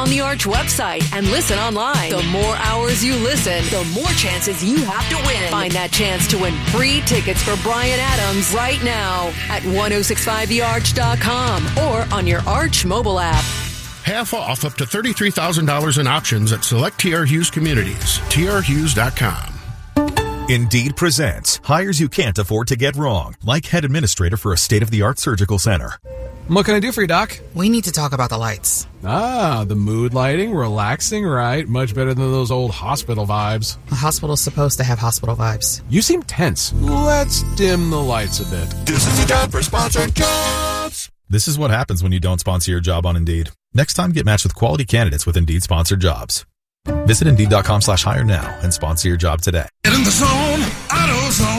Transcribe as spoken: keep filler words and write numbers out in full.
on the Arch website and listen online. The more hours you listen, the more chances you have to win. Find that chance to win free tickets for Bryan Adams right now at ten sixty-five the arch dot com or on your Arch mobile app. Half off up to thirty-three thousand dollars in options at select T R Hughes communities. T R Hughes dot com. Indeed presents hires you can't afford to get wrong, like head administrator for a state-of-the-art surgical center. What can I do for you, Doc? We need to talk about the lights. Ah, the mood lighting, relaxing, right? Much better than those old hospital vibes. A hospital's supposed to have hospital vibes. You seem tense. Let's dim the lights a bit. This is your time for sponsored jobs. This is what happens when you don't sponsor your job on Indeed. Next time, get matched with quality candidates with Indeed sponsored jobs. Visit Indeed.com slash hire now and sponsor your job today. Get in the zone, AutoZone.